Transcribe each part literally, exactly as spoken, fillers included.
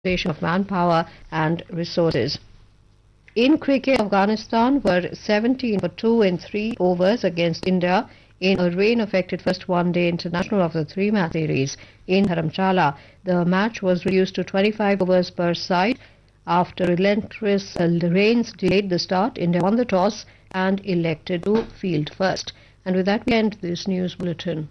of manpower and resources. In cricket, Afghanistan were seventeen for two in three overs against India in a rain-affected first one-day international of the three-match series in Dharamshala. The match was reduced to twenty-five overs per side after relentless rains delayed the start. India won the toss and elected to field first. And with that, we end this news bulletin.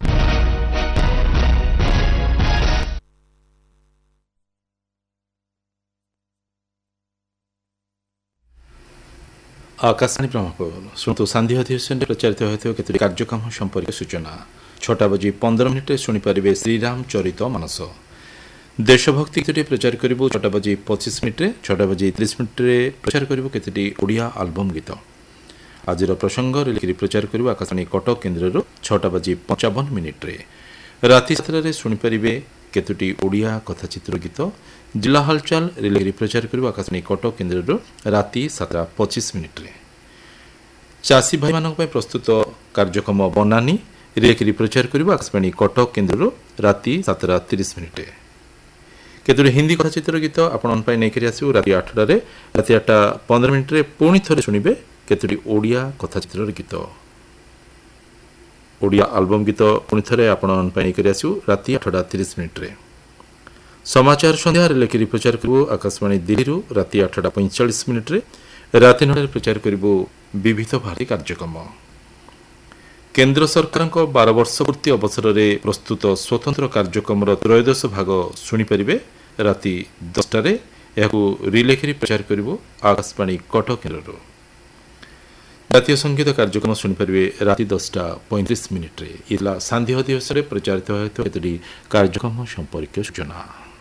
Akashvani Brahmapur शुणु सांध्य अधिवेशन प्रचारित होता केतोटी कार्यक्रम संपर्क सूचना छटा बजी पंदर minute शुणिपारे Shriram Charit Manas देशभक्ति केतोटी प्रचार करूँ छटा बजी पचिश मिनिट छटा बजी तीस मिनिट प्रचार करूँ केतोटी ओडिया आल्बम गीत आज प्रसंग रिलेकरी प्रचार करूँ आकाशवाणी कटक केन्द्र छटा बजी पंचावन मिनिट राति सातटार शुणिपारे केतोटी ओडिया कथाचित्र गीत जिला हालचाल रिलेकरी प्रचार करूँ आकाशवाणी कटक केन्द्र राति सातटा पचिश मिनिट चाषी भाई मान प्रस्तुत कार्यक्रम बनानी रिलेकरी प्रचार करूँ आकाशवाणी कटक केन्द्र राति सातटा तीस मिनिट केतोटी हिंदी कथाचित्र गीत आपण नहीं आसू राति आठटार राति आठटा पंद्रह मिनिट पुणी थे शुणे केतोटी ओडिया कथाचित्र गीत ओडिया आल्बम गीत पुणी थे आपण नहीं आसू राति आठटा तीस मिनिट समाचार संध्या रिलेकरी प्रचार करूँ आकाशवाणी दिल्ली राति आठटा पैंचाश मिनिट राति नौटार प्रचार करूँ विविध भारती कार्यक्रम केन्द्र सरकार बार वर्ष पूर्ति अवसर में प्रस्तुत स्वतंत्र कार्यक्रम त्रयोदश भाग शुणिपारे राति दसटार यह रिलेकरी प्रचार करूँ आकाशवाणी कटक केन्द्र जातीय संगीत कार्यक्रम शुणिपारे राति दसटा पैंतीस मिनिट सांध्य दिवस प्रचारित होता कार्यक्रम संपर्क सूचना।